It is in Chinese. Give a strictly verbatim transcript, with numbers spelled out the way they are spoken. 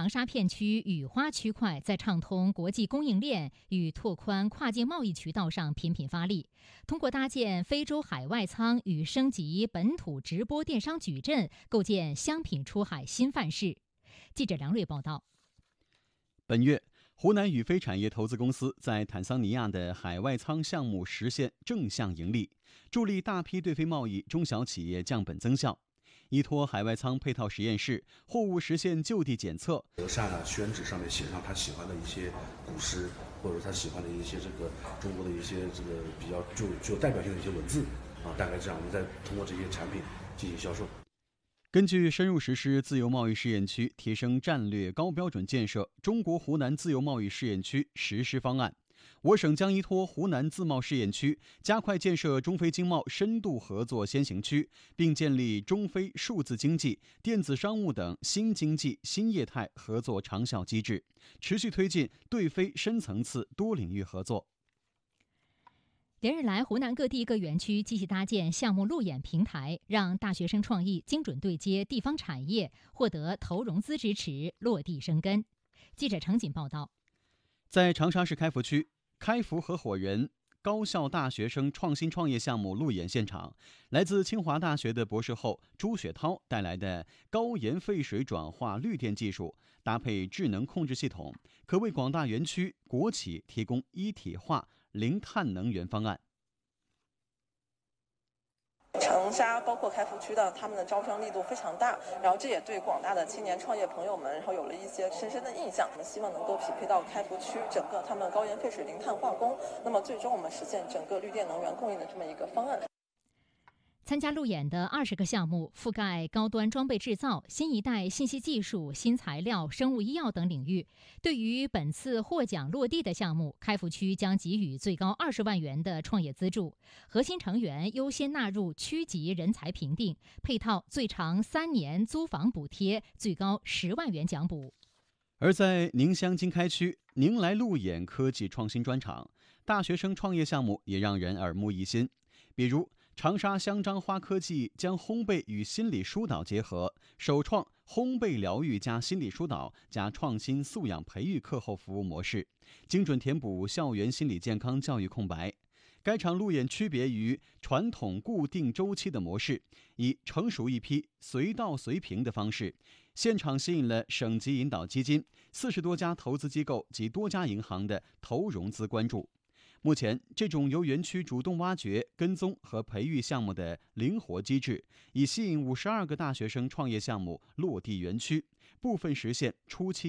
长沙片区雨花区块在畅通国际供应链与拓宽跨境贸易渠道上频频发力，通过搭建非洲海外仓与升级本土直播电商矩阵，构建商品出海新范式。记者梁瑞报道。 本月，湖南宇飞产业投资公司在坦桑尼亚的海外仓项目实现正向盈利，助力大批对非贸易中小企业降本增效。依托海外仓配套实验室，货物实现就地检测。 德善啊，宣纸上面写上他喜欢的一些古诗，或者他喜欢的一些这个中国的一些这个比较具具有代表性的一些文字啊，大概这样，我们再通过这些产品进行销售。 根据深入实施自由贸易试验区提升战略高标准建设中国湖南自由贸易试验区实施方案，我省将依托湖南自贸试验区，加快建设中非经贸深度合作先行区，并建立中非数字经济、电子商务等新经济新业态合作长效机制，持续推进对非深层次多领域合作。 连日来，湖南各地各园区积极搭建项目路演平台，让大学生创意精准对接地方产业，获得投融资支持，落地生根。记者程锦报道。 在长沙市开福区，开福合伙人高校大学生创新创业项目路演现场，来自清华大学的博士后朱雪涛带来的高盐废水转化绿电技术，搭配智能控制系统，可为广大园区国企提供一体化零碳能源方案。 长沙包括开福区的他们的招商力度非常大，然后这也对广大的青年创业朋友们，然后有了一些深深的印象。我们希望能够匹配到开福区整个他们高盐废水零碳化工，那么最终我们实现整个绿电能源供应的这么一个方案。 参加路演的二十个项目覆盖高端装备制造、新一代信息技术、新材料、生物医药等领域。对于本次获奖落地的项目，开福区将给予最高二十万元的创业资助，核心成员优先纳入区级人才评定，配套最长三年租房补贴，最高十万元奖补。 而在宁乡经开区，宁来路演科技创新专场，大学生创业项目也让人耳目一新，比如长沙香樟花科技将烘焙与心理疏导结合，首创烘焙疗愈加心理疏导加创新素养培育课后服务模式，精准填补校园心理健康教育空白。该场路演区别于传统固定周期的模式，以成熟一批随到随评的方式，现场吸引了省级引导基金、四十多家投资机构及多家银行的投融资关注。目前，这种由园区主动挖掘、跟踪和培育项目的灵活机制，已吸引五十二个大学生创业项目落地园区，部分实现初期